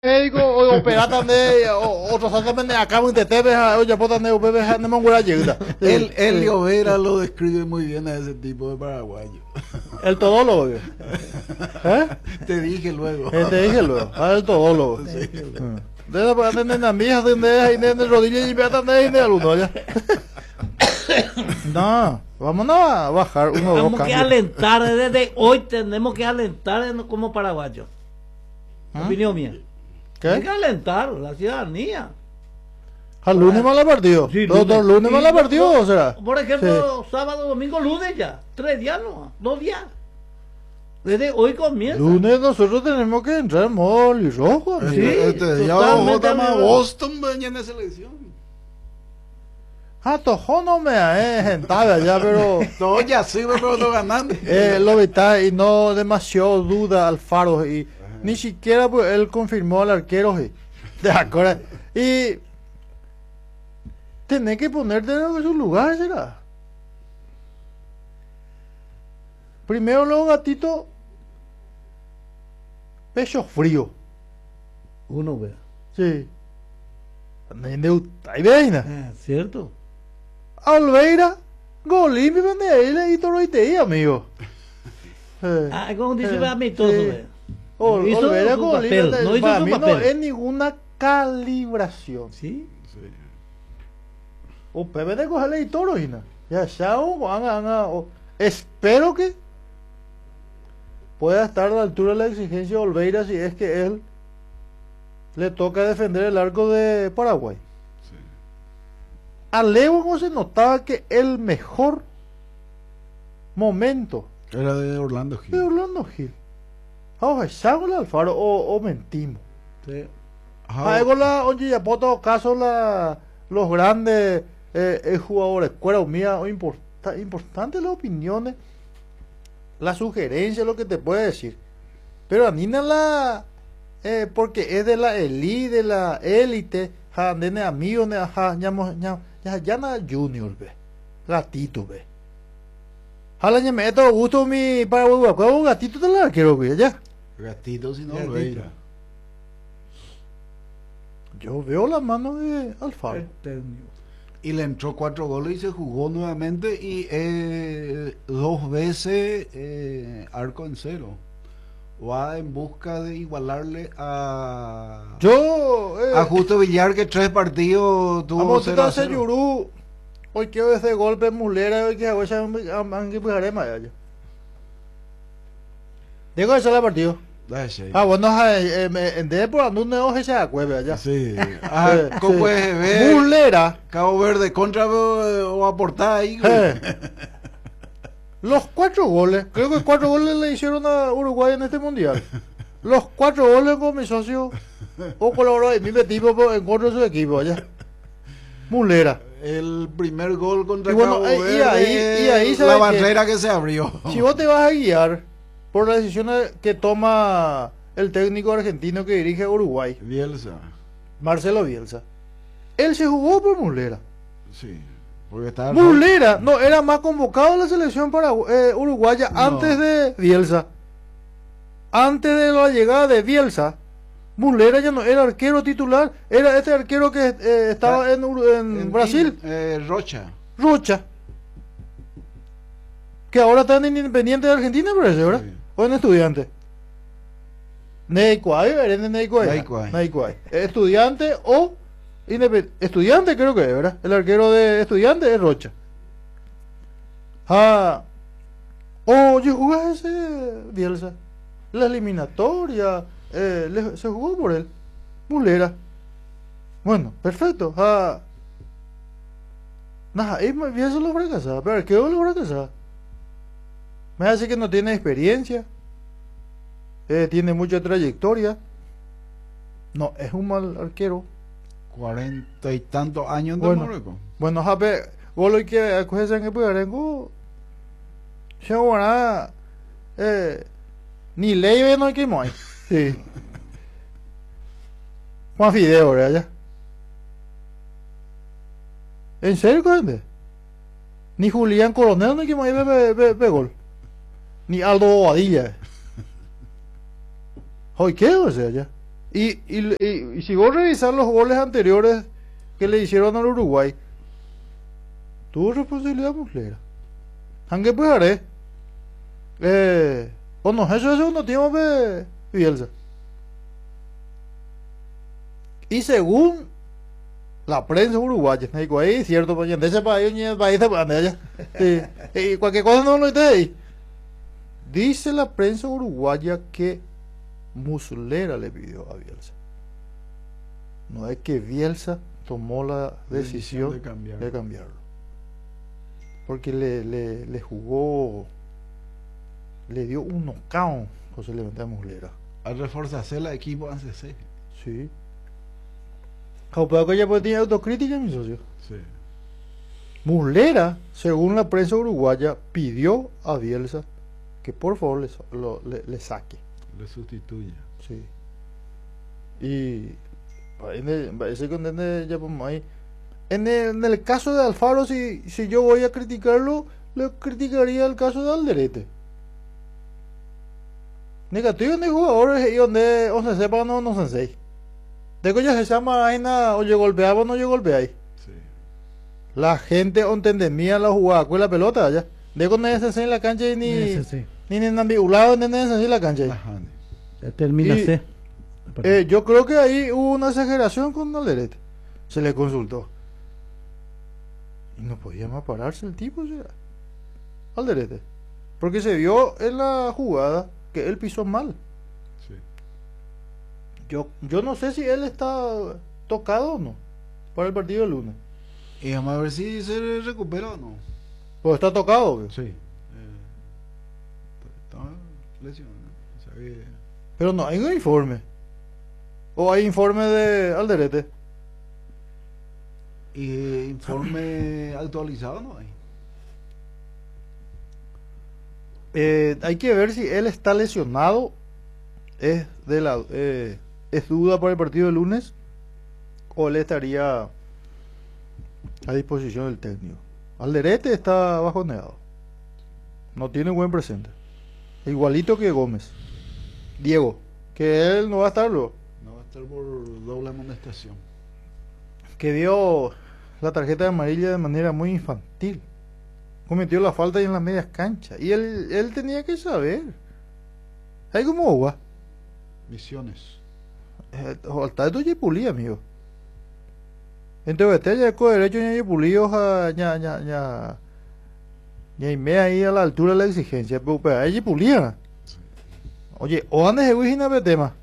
médico o opera también o trasladame acá en TTV o ya puedo tener UPV no me voy a llegar. Elio Vera lo describe muy bien a ese tipo de paraguayo. El todólogo. Te dije luego. Te dije luego. El todólogo. Sí. Desde para tener las mías de rodillas y me atender de alguno ya. No, vamos a bajar uno dos Tenemos que alentar, desde hoy tenemos que alentar como paraguayos. Opinión mía. ¿Qué? Hay que alentar la ciudadanía. Al lunes más la partido. Sí, Los lunes más la partido, ¿o será? Por ejemplo, Sí. sábado, domingo, lunes ya. 3 días no, 2 días. Desde hoy comienza. Lunes nosotros tenemos que entrar en modo rojo. Sí, Este día totalmente vamos a amigo. Boston mañana en selección. Tojo no me gentaba ya, pero No, ya sí, pero no ganando. lo vital y no demasiado duda Alfaro y ni siquiera pues, él confirmó al arquero de acuerdo y tenés que ponerte en su lugar, será. Primero los gatitos pecho frío. Uno vea. Sí. Ahí veis, ¿Cierto? Alveira, golín, me vende ahí y todo y amigo. Como dice amistoso, vea. Hizo Olveira, su golín, papel, no hizo para su mí papel. no es ninguna calibración. ¿Sí? O Pepe de cogerle y toro, Ina. Ya, espero que pueda estar a la altura de la exigencia de Olveira si es que él le toca defender el arco de Paraguay. A Leo se notaba que el mejor momento Era de Orlando de Gil. Orlando Gil. Ahora, ¿sago el Alfaro o mentimos? Sí. Hago la, oye, ya por todo caso, los grandes jugadores, cuera mía, importante las opiniones, la sugerencia, lo que te puede decir. Pero a Nina porque es de la elite, de la élite, de amigos, ya na junior, ve, gatito, ve. Jala, ya me todo gusto mi para un gatito de la quiero, ve, ya. Gatito sin Gatito. Olveira. Yo veo la mano de Alfaro. Y le entró 4 goles y se jugó nuevamente y 2 veces arco en cero. Va en busca de igualarle a Justo Villar, que 3 partidos tuvo vamos 0 a a hacer 0. Yurú. Hoy quiero ese golpe mulera, hoy que hago esa anguipujarema ya. Digo ese es el partido. Bueno, de por andar un negocio se acuerda ya. Sí. ¿Cómo puedes ver? Mulera. Cabo Verde contra o aportar ahí. Los 4 goles, creo que 4 goles le hicieron a Uruguay en este mundial. Los 4 goles con mi socio o colaboró en mi equipo en contra de su equipo allá. Mulera. El primer gol contra Y bueno, Cabo y Verde, ahí la ¿sabe barrera que se abrió. Si vos te vas a guiar por las decisiones que toma el técnico argentino que dirige a Uruguay, Bielsa. Marcelo Bielsa, él se jugó por Mulera. Sí. Porque estaba Mulera no era más convocado a la selección para uruguaya antes de Bielsa. Antes de la llegada de Bielsa, Mulera ya no era arquero titular, era este arquero que estaba en Brasil, Rocha. Rocha, que ahora está en Independiente de Argentina, parece, ¿verdad? Sí. O en Estudiante. Neikwai, Neikwai. Neikwai. Estudiante o Estudiante creo que es, ¿verdad? El arquero de Estudiante es Rocha. Yo jugué ese Bielsa. La eliminatoria se jugó por él. Mulera. Bueno, perfecto. Nada, Bielsa lo fracasaba. Pero ¿qué lo fracasaba? Me hace que no tiene experiencia. Tiene mucha trayectoria. No, es un mal arquero. 40 y tantos años de Bueno, Mónaco. bueno, jape, vos lo que acoges en el puedarengo, se ahora, ni ley no hay que más. Sí. Juan Fideo, ¿verdad? ¿En serio, gente? Ni Julián Coronel no hay que más ve gol. Ni Aldo Bobadilla. Hoy qué, o sea, ya. Y si vos revisás los goles anteriores que le hicieron al Uruguay, tuvo responsabilidad Muslera. Aunque pues haré. O no, eso es segundo tiempo de Bielsa. Y según la prensa uruguaya, digo, ahí cierto, pues de ese país, ni el país de allá. Sí. Y cualquier cosa no lo esté ahí. Dice la prensa uruguaya que Muslera le pidió a Bielsa. No es que Bielsa tomó la decisión de cambiarlo. Porque le jugó, le dio un knockout José Clemente a Muslera. Al reforzarse el equipo ACC. Sí. Pero que ya pues tiene autocrítica, mi socio. Sí. Muslera, según la prensa uruguaya, pidió a Bielsa que por favor le saque. Le sustituya. Sí. Y parece que ya pues, ahí. En el caso de Alfaro, si yo voy a criticarlo, le criticaría el caso de Alderete. Negativo de jugadores y donde se sepa no se sé. De que ya se llama aina o llegó golpeaba o no llegó golpeáis. Sí. La gente entendía la jugada con la pelota allá. De que no en la cancha y ni en ambigulado ni en la cancha. Ya termina y, yo creo que ahí hubo una exageración con Alderete. Se le consultó. Y no podía más pararse el tipo, ¿sí? Alderete. Porque se vio en la jugada que él pisó mal. Sí. Yo no sé si él está tocado o no para el partido del lunes. Y vamos a ver si se recupera o no. Pues está tocado, ¿ve? Sí. Está lesionado. O sea que... Pero no hay un informe. ¿O hay informe de Alderete? Y informe actualizado no hay. Hay que ver si él está lesionado. Es duda para el partido del lunes. O él estaría a disposición del técnico. Alderete está bajoneado. No tiene buen presente. Igualito que Gómez. Diego. Que él no va a estar luego. No va a estar por doble amonestación. Que dio la tarjeta de amarilla de manera muy infantil. Cometió la falta ahí en las medias canchas. Y él tenía que saber. ¿Hay cómo va? Misiones. Falta de tu Yipulí, amigo. Entonces, ya con derecho a Yipulí, ya y me ahí a la altura de la exigencia. Pero hay Yipulí. Oye, o andes de Wijina de tema.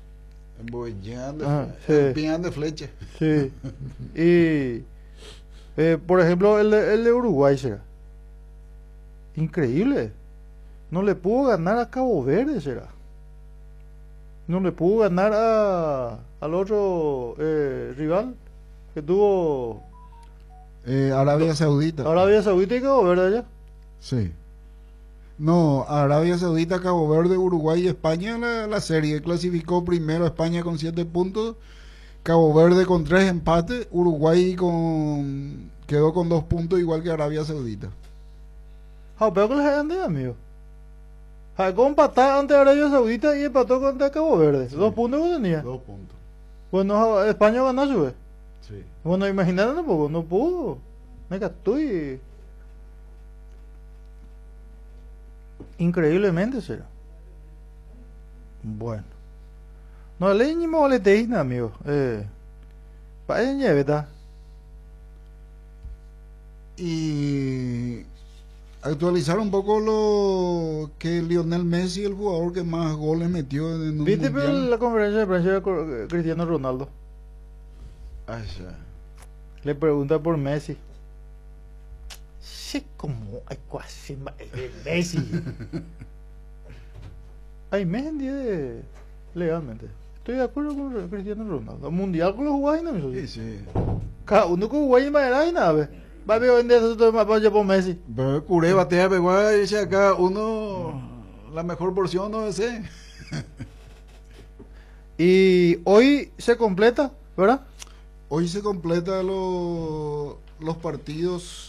Empeñando de flecha. Sí. Y por ejemplo el de Uruguay será increíble. No le pudo ganar a Cabo Verde, será. No le pudo ganar al otro rival que tuvo Arabia Saudita. Arabia Saudita y Cabo Verde allá. Sí. No, Arabia Saudita, Cabo Verde, Uruguay y España la serie. Clasificó primero España con 7 puntos, Cabo Verde con 3 empates, Uruguay quedó con 2 puntos igual que Arabia Saudita. Pero que les hayan de amigo. Con empatar ante Arabia Saudita y empató contra Cabo Verde. Sí. 2 puntos que tenía. 2 puntos. Bueno, España ganó su vez. Sí. Bueno, imagínate tampoco, no pudo. Me estoy. Increíblemente será. Bueno. No le ni molestéis, amigo. Vaya ¿verdad? Y actualizar un poco lo que Lionel Messi, el jugador que más goles metió en un ¿Viste mundial? la conferencia de prensa de Cristiano Ronaldo? Ah, ya. Le pregunta por Messi. Sí, como hay casi Messi. Hay Messi legalmente. Estoy de acuerdo con Cristiano Ronaldo. Mundial con los jugadores, ¿no? Sí, sí. Cada uno con jugadores y nada, va a ver eso todo más para por Messi. Pero curé batea, pero dice acá uno la mejor porción no sé. Y hoy se completa, ¿verdad? Hoy se completa los partidos.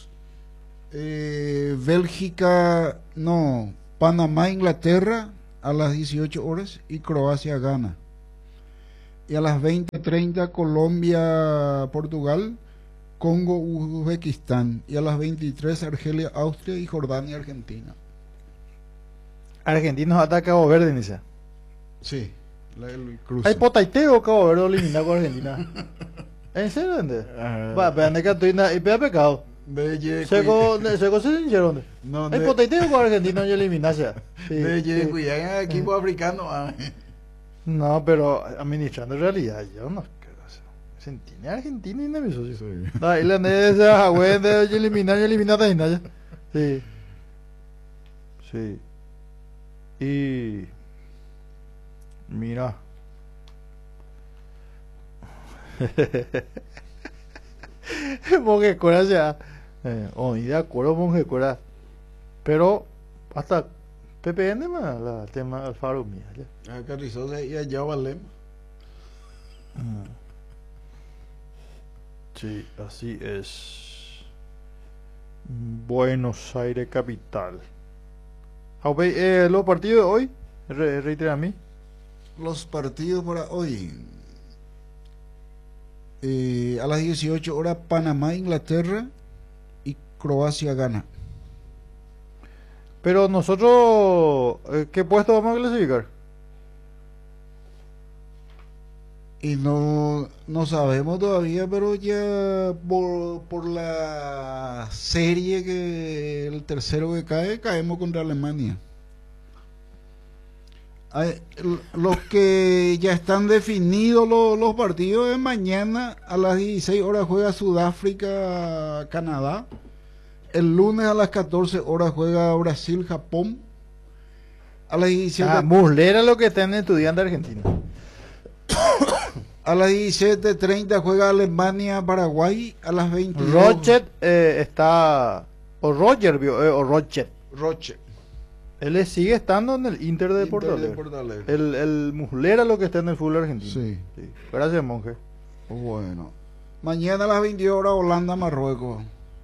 Panamá, Inglaterra a las 18 horas y Croacia gana. Y a las 20:30 Colombia, Portugal, Congo, Uzbekistán. Y a las 23 Argelia, Austria y Jordania, Argentina. Argentinos ataca Cabo Verde, inicia. Sí, el cruce. ¿Hay potaiteo Cabo Verde eliminado con Argentina? ¿En serio? ¿Dónde? Va, vean de Catuina y pega pecado. Seco se sinceron. No, Hay potaiteo con Argentina y eliminación. Cuidado, equipo africano. No, pero administrando en realidad, yo no creo eso. Argentina, Argentina y no mi socio. Sí. La islandesa, güey, de eliminar y eliminar a Inaya. Sí. Sí. Y mira. Monje Cora ya. De acuerdo, Monje Cora. Pero hasta PPN más la tema Alfaro mía. Ya. Acá Rizzo y allá valemos. Sí, así es. Buenos Aires capital. Los partidos de hoy, reitera a mí. Los partidos para hoy. A las 18 horas Panamá, Inglaterra y Croacia gana. Pero nosotros, ¿qué puesto vamos a clasificar? Y no sabemos todavía, pero ya por la serie que el tercero que caemos contra Alemania. Los que ya están definidos los partidos de mañana a las 16 horas juega Sudáfrica, Canadá. El lunes a las 14 horas juega Brasil, Japón. A las 17. Muslera lo que está en Estudiante Argentina. A las 17:30 juega Alemania, Paraguay. A las 22. Rochet está. O Roger, o Rochet. Roche. Él sigue estando en el Inter de Porto Alegre. El Muslera lo que está en el fútbol argentino. Sí. Gracias, monje. Bueno. Mañana a las 22 horas Holanda, Marruecos.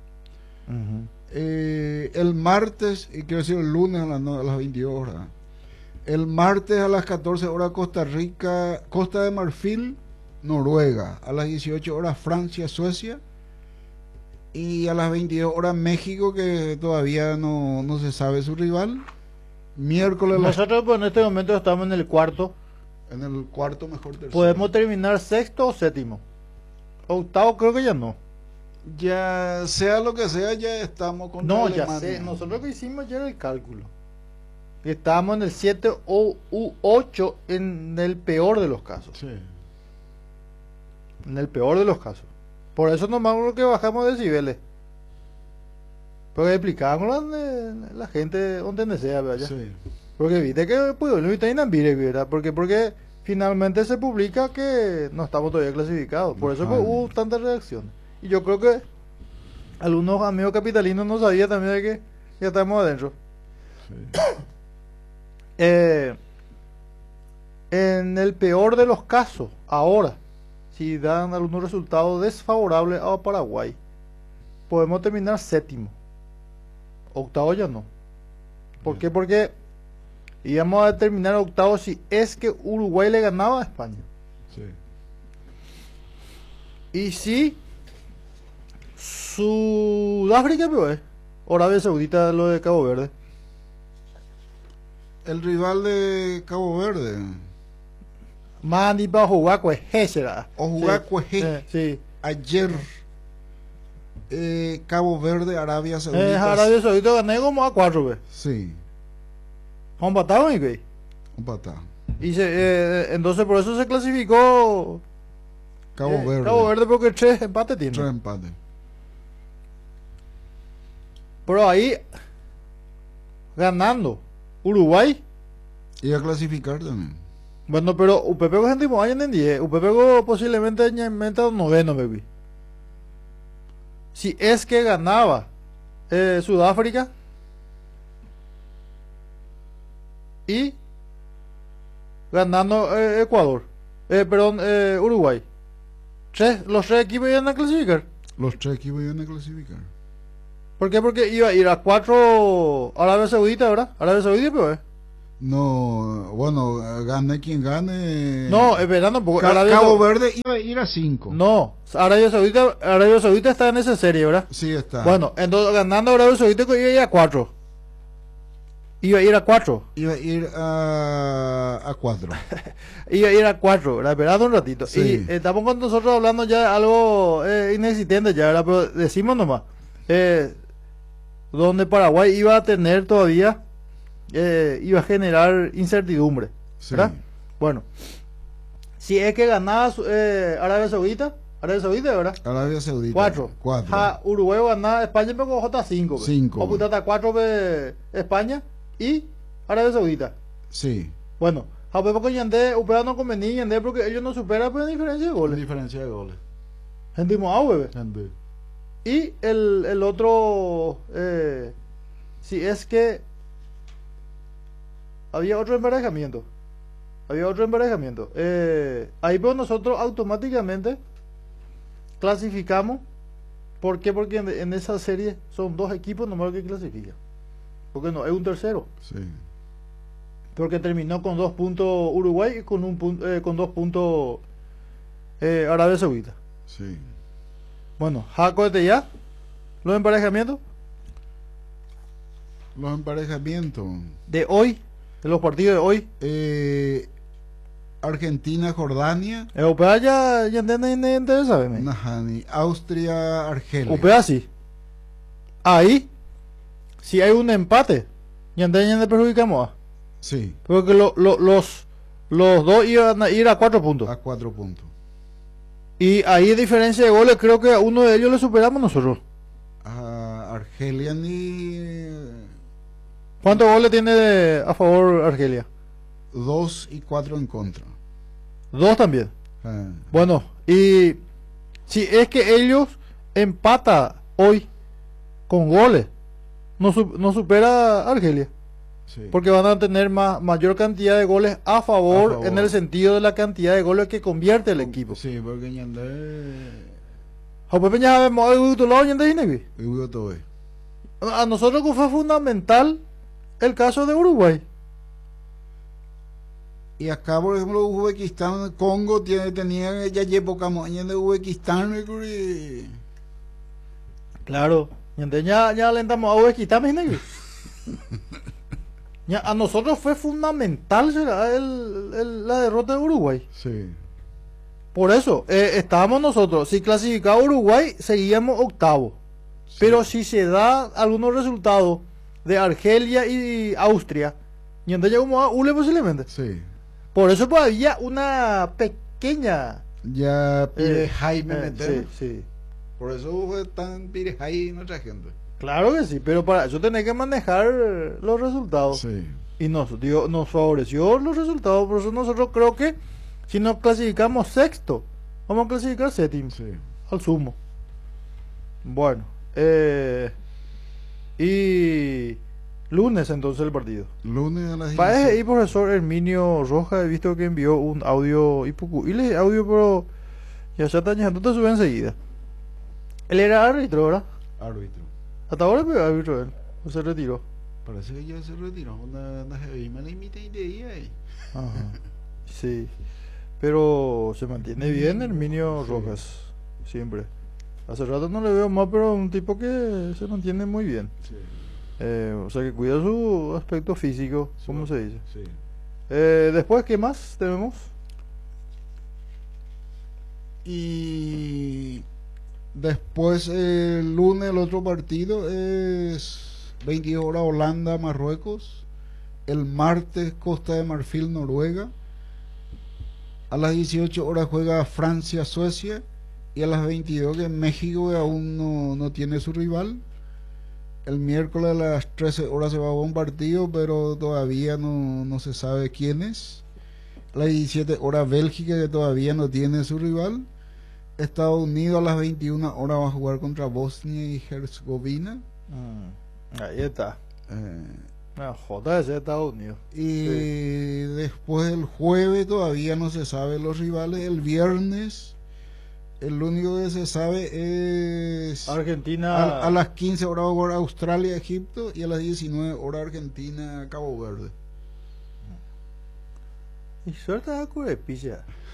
El martes, y quiero decir el lunes a las 22 horas. El martes a las 14 horas Costa Rica, Costa de Marfil, Noruega. A las 18 horas Francia, Suecia. Y a las 22 horas México, que todavía no se sabe su rival. Miércoles. Nosotros pues, en este momento estamos en el cuarto. En el cuarto mejor tercero. ¿Podemos terminar sexto o séptimo? Octavo creo que ya no. Ya sea lo que sea, ya estamos con No, Alemania. Ya sé. Nosotros lo que hicimos ya era el cálculo. Estábamos en el 7 o 8 en el peor de los casos. Sí. En el peor de los casos. Por eso nomás lo que bajamos decibeles. Porque explicábamos la gente donde sea, ¿verdad? Sí. Porque viste que pues no está inambire, ¿verdad? Porque finalmente se publica que no estamos todavía clasificados. Por eso pues, hubo tanta reacción. Y yo creo que algunos amigos capitalinos no sabían también de que ya estamos adentro. Sí. En el peor de los casos, ahora, si dan algunos resultados desfavorables a Paraguay, podemos terminar séptimo. Octavo ya no. ¿Por qué? Porque íbamos a terminar octavo si es que Uruguay le ganaba a España. Sí. Y si Sudáfrica, pues, Arabia Saudita, lo de Cabo Verde. El rival de Cabo Verde. Mandi para jugar con Gésera. O jugar con sí. Ayer Cabo Verde, Arabia Saudita. Arabia Saudita gané como a 4 veces. Sí. ¿Empataron y qué? Empataron. Y entonces por eso se clasificó Cabo Verde. Cabo Verde porque 3 empates tiene. 3 empates. Pero ahí ganando Uruguay iba a clasificar también. Bueno, pero UPP gente año en 10, UPP posiblemente en noveno, baby. Si es que ganaba Sudáfrica y ganando Ecuador, Uruguay, los 3 equipos iban a clasificar. Los 3 equipos iban a clasificar. ¿Por qué? Porque iba a ir a 4 Arabia Saudita, ¿verdad? Arabia Saudita, pero No, bueno, gane quien gane. No, esperando porque Cabo Verde iba a ir a 5. No, Arabia Saudita está en esa serie, ¿verdad? Sí, está. Bueno, entonces ganando Arabia Saudita iba a ir a 4. Iba a ir a 4. Iba a ir a 4. Iba a ir a 4, ¿verdad? Esperando un ratito. Sí. Y estamos con nosotros hablando ya de algo inexistente ya, ¿verdad? Pero decimos nomás. Donde Paraguay iba a tener todavía, iba a generar incertidumbre, ¿verdad? Sí. Bueno, si es que ganaba Arabia Saudita, ¿verdad? Arabia Saudita. 4. 4. Uruguay ganaba España, pero con J5. 5. O putata 4 España y Arabia Saudita. Sí. Bueno, a ver porque Yandé, Upea no convenía Yandé porque ellos no superan por diferencia de goles. Diferencia de goles. Sentimos a bebé. Gente. Y el otro, si es que había otro emparejamiento. Ahí pues nosotros automáticamente clasificamos. ¿Por qué? Porque en esa serie son 2 equipos nomás que clasifican. Porque no, es un tercero. Sí. Porque terminó con 2 puntos Uruguay y con 2 puntos Arabia Saudita. Sí. Bueno, Jaco ya. Los emparejamientos Los emparejamientos. de hoy, de los partidos de hoy. Argentina, Jordania. Upea ya entienden, ¿saben? Nahani. Austria, Argelia. Upea sí. Ahí, si hay un empate, ya perjudicamos. Sí. Porque los 2 iban a ir a 4 puntos. A 4 puntos. Y ahí diferencia de goles, creo que a uno de ellos le superamos nosotros. A Argelia ni. ¿Cuántos goles tiene a favor Argelia? 2 y 4 en contra. 2 también. Ah. Bueno, y si es que ellos empatan hoy con goles, no supera a Argelia. Sí. Porque van a tener mayor cantidad de goles a favor en el sentido de la cantidad de goles que convierte el equipo. Sí, porque Ñandé. A nosotros fue fundamental el caso de Uruguay. Y acá, por ejemplo, Uzbekistán, Congo tenía ya época de Uzbekistán. Claro, ya alentamos a Uzbekistán, ya, a nosotros fue fundamental la derrota de Uruguay. Sí. Por eso, estábamos nosotros, si clasificaba Uruguay, seguíamos octavo. Sí. Pero si se da algunos resultados de Argelia y Austria, y entonces llegamos a ULE posiblemente. Sí. Por eso pues había una pequeña... Ya Pirejai me meter. Sí. Por eso fue tan Pirejai nuestra gente. Claro que sí, pero para eso tenés que manejar los resultados. Sí. Y nos favoreció los resultados. Por eso nosotros creo que si nos clasificamos sexto, vamos a clasificar séptimo. Sí. Al sumo. Bueno. Y lunes entonces el partido. Lunes a las Parece y profesor Herminio Roja, he visto que envió un audio y audio, pero ya está añadiendo, te sube enseguida. Él era árbitro, ¿verdad? Árbitro. Hasta ahora fue árbitro él, o se retiró. Parece que ya se retiró. Me la imité de ahí. Ajá. Sí. Pero se mantiene bien Herminio Sí. Rojas, siempre. Hace rato no le veo más, pero un tipo que se mantiene muy bien. Sí. O sea que cuida su aspecto físico, ¿cómo se dice? Sí. Después, ¿qué más tenemos? Y después el lunes el otro partido es 22 horas Holanda, Marruecos. El martes Costa de Marfil, Noruega. A las 18 horas juega Francia, Suecia. Y a las 22 que México aún no tiene su rival. El miércoles a las 13 horas se va a un partido, pero todavía no se sabe quién es. A las 17 horas Bélgica, que todavía no tiene su rival. Estados Unidos a las 21 horas va a jugar contra Bosnia y Herzegovina. Ahí está. JS de Estados Unidos. Y después el jueves todavía no se sabe los rivales. El viernes el único que se sabe es Argentina. A las 15 horas va a jugar Australia, Egipto. Y a las 19 horas Argentina, Cabo Verde. Y suerte a Curepicha.